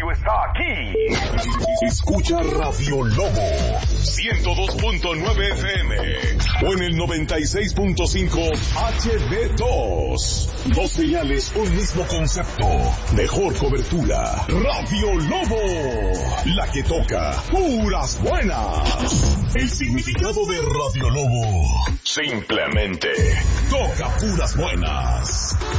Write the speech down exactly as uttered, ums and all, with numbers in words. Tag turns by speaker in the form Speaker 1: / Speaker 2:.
Speaker 1: está aquí.
Speaker 2: Escucha Radio Lobo ciento dos punto nueve F M o en el noventa y seis punto cinco H D dos. Dos señales, un mismo concepto. Mejor cobertura. Radio Lobo, la que toca puras buenas. El significado de Radio Lobo: simplemente toca puras buenas.